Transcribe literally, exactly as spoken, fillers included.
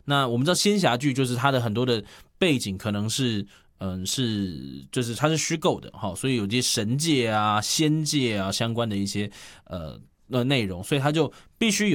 那我们知道仙侠剧就是它的很多的背景可能是嗯是就是它是虚构的哈，所以有些神界啊、仙界啊相关的一些呃呃内容，所以它就必须有